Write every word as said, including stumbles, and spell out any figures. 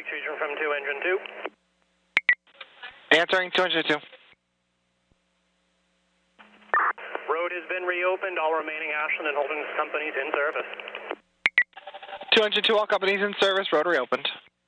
Fusion from two, engine two. Answering two engine two. Road has been reopened. All remaining Ashland and Holdings companies in service. two engine two, all companies in service. Road reopened.